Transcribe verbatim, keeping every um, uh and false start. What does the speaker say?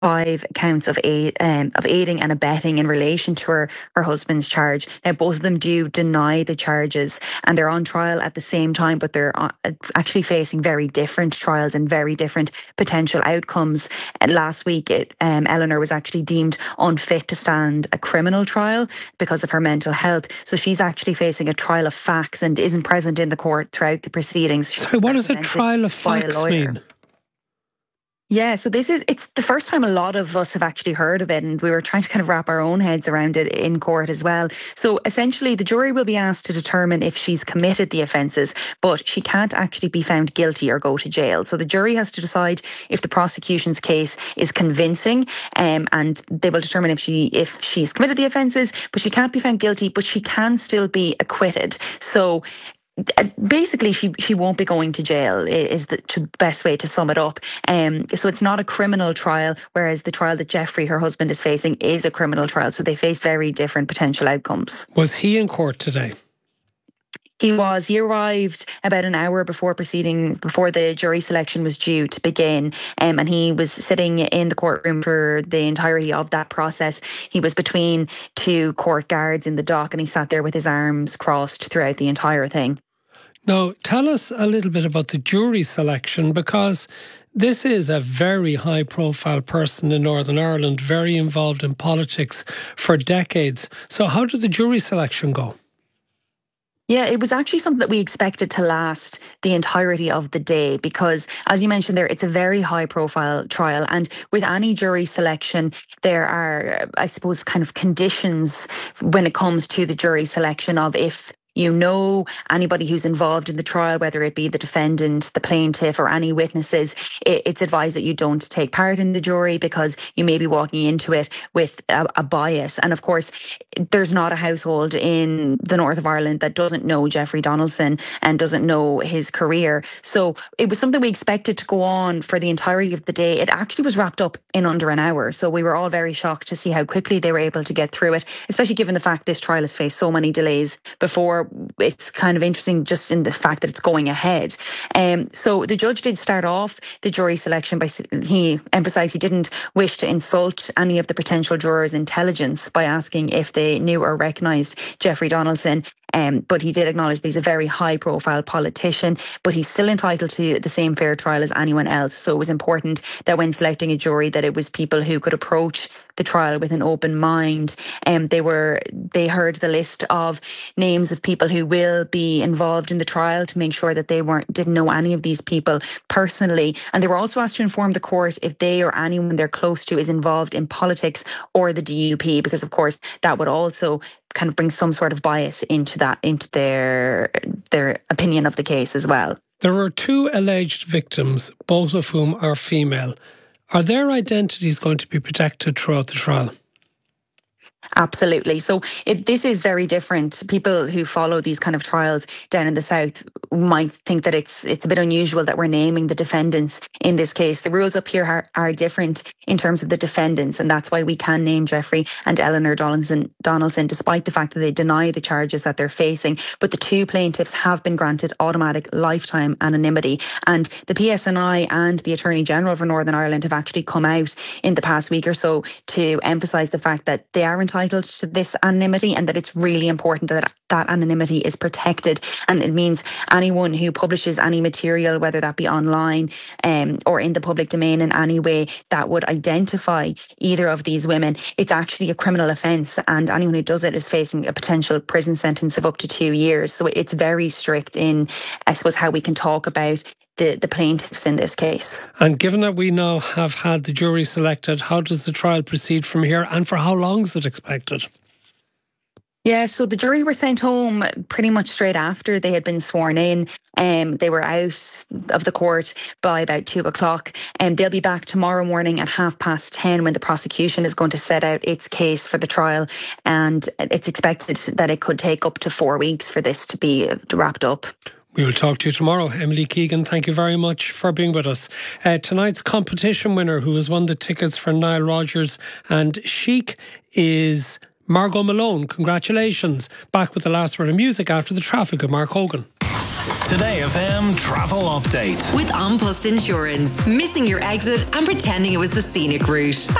five counts of aid, um, of aiding and abetting in relation to her, her husband's charge. Now, both of them do deny the charges, and they're on trial at the same time, but they're actually facing very different trials and very different potential outcomes. And last week, it, um, Eleanor was actually deemed unfit to stand a criminal trial because of her mental health. So she's actually facing a trial of facts and isn't present in the court throughout the proceedings. She's so what does a trial of facts mean? Yeah, so this is, it's the first time a lot of us have actually heard of it, and we were trying to kind of wrap our own heads around it in court as well. So essentially, the jury will be asked to determine if she's committed the offences, but she can't actually be found guilty or go to jail. So the jury has to decide if the prosecution's case is convincing, um, and they will determine if she if she's committed the offences, but she can't be found guilty, but she can still be acquitted. So basically, she she won't be going to jail is the best way to sum it up. Um, so it's not a criminal trial, whereas the trial that Jeffrey, her husband, is facing is a criminal trial. So they face very different potential outcomes. Was he in court today? He was. He arrived about an hour before proceeding, before the jury selection was due to begin, um, and he was sitting in the courtroom for the entirety of that process. He was between two court guards in the dock, and he sat there with his arms crossed throughout the entire thing. Now, tell us a little bit about the jury selection, because this is a very high-profile person in Northern Ireland, very involved in politics for decades. So how did the jury selection go? Yeah, it was actually something that we expected to last the entirety of the day because, as you mentioned there, it's a very high profile trial. And with any jury selection, there are, I suppose, kind of conditions when it comes to the jury selection of if you know anybody who's involved in the trial, whether it be the defendant, the plaintiff, or any witnesses, it's advised that you don't take part in the jury because you may be walking into it with a, a bias. And of course, there's not a household in the north of Ireland that doesn't know Jeffrey Donaldson and doesn't know his career. So it was something we expected to go on for the entirety of the day. It actually was wrapped up in under an hour. So we were all very shocked to see how quickly they were able to get through it, especially given the fact this trial has faced so many delays before. It's kind of interesting just in the fact that it's going ahead. Um, so the judge did start off the jury selection by, he emphasised he didn't wish to insult any of the potential jurors' intelligence by asking if they knew or recognised Jeffrey Donaldson. Um, but he did acknowledge that he's a very high profile politician, but he's still entitled to the same fair trial as anyone else. So it was important that when selecting a jury that it was people who could approach the trial with an open mind. And um, they were they heard the list of names of people who will be involved in the trial to make sure that they weren't didn't know any of these people personally. And they were also asked to inform the court if they or anyone they're close to is involved in politics or the D U P, because of course that would also kind of bring some sort of bias into that, into their their opinion of the case as well. There are two alleged victims, both of whom are female. Are their identities going to be protected throughout the trial? Absolutely. So it, this is very different. People who follow these kind of trials down in the south might think that it's it's a bit unusual that we're naming the defendants in this case. The rules up here are, are different in terms of the defendants, and that's why we can name Jeffrey and Eleanor Donaldson, Donaldson, despite the fact that they deny the charges that they're facing. But the two plaintiffs have been granted automatic lifetime anonymity, and the P S N I and the Attorney General for Northern Ireland have actually come out in the past week or so to emphasise the fact that they are entitled to this anonymity and that it's really important that that anonymity is protected. And it means anyone who publishes any material, whether that be online um, or in the public domain in any way that would identify either of these women, it's actually a criminal offence, and anyone who does it is facing a potential prison sentence of up to two years. So it's very strict in, I suppose, how we can talk about the, the plaintiffs in this case. And given that we now have had the jury selected, how does the trial proceed from here, and for how long is it expected? Yeah, so the jury were sent home pretty much straight after they had been sworn in. Um, they were out of the court by about two o'clock, and they'll be back tomorrow morning at half past ten when the prosecution is going to set out its case for the trial. And it's expected that it could take up to four weeks for this to be wrapped up. We will talk to you tomorrow. Emily Keegan, thank you very much for being with us. Uh, tonight's competition winner, who has won the tickets for Nile Rodgers and Chic, is Margot Malone. Congratulations. Back with the last word of music after the traffic of Mark Hogan. Today F M travel update. With An Post Insurance. Missing your exit and pretending it was the scenic route.